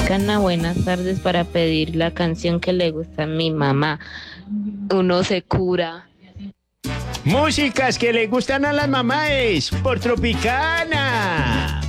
Tropicana, buenas tardes para pedir la canción que le gusta a mi mamá. Uno se cura. Músicas que le gustan a las mamás por Tropicana.